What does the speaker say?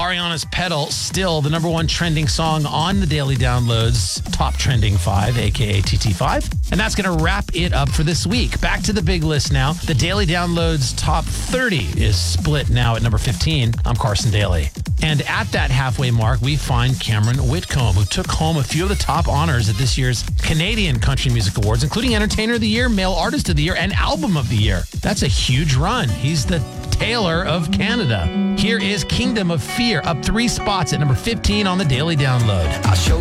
Ariana's Pedal, still the number one trending song on the Daily Downloads Top Trending 5, aka TT5. And that's going to wrap it up for this week. Back to the big list now. The Daily Downloads Top 30 is split now at number 15. I'm Carson Daly. And at that halfway mark, we find Cameron Whitcomb, who took home a few of the top honors at this year's Canadian Country Music Awards, including Entertainer of the Year, Male Artist of the Year, and Album of the Year. That's a huge run. He's the Taylor of Canada. Here is Kingdom of Fear, up 3 spots at number 15 on the Daily Download.